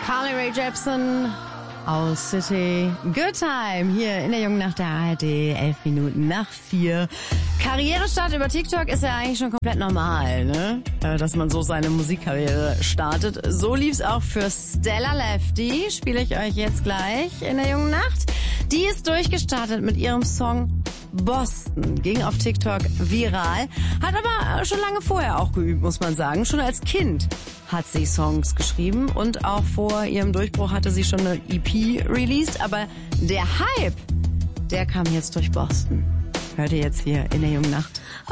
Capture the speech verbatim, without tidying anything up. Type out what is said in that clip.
Carly Rae Jepsen aus City. Good Time hier in der jungen Nacht der A R D. Elf Minuten nach vier. Karrierestart über TikTok ist ja eigentlich schon komplett normal, ne? Dass man so seine Musikkarriere startet. So lief's auch für Stella Lefty. Spiele ich euch jetzt gleich in der jungen Nacht. Die ist durchgestartet mit ihrem Song Boston. Ging auf TikTok viral. Hat aber schon lange vorher auch geübt, muss man sagen. Schon als Kind hat sie Songs geschrieben und auch vor ihrem Durchbruch hatte sie schon eine E P released. Aber der Hype, der kam jetzt durch Boston. Hört ihr jetzt hier in der jungen Nacht.